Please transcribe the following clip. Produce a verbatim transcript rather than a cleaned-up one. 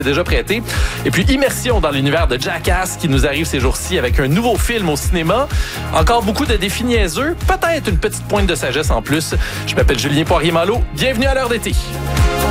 déjà prêté. Et puis, immersion dans l'univers de Jackass qui nous arrive ces jours-ci avec un nouveau film au cinéma. Encore beaucoup de défis niaiseux, peut-être une petite pointe de sagesse en plus. Je m'appelle Julien Poirier-Malo. Bienvenue à l'heure d'été.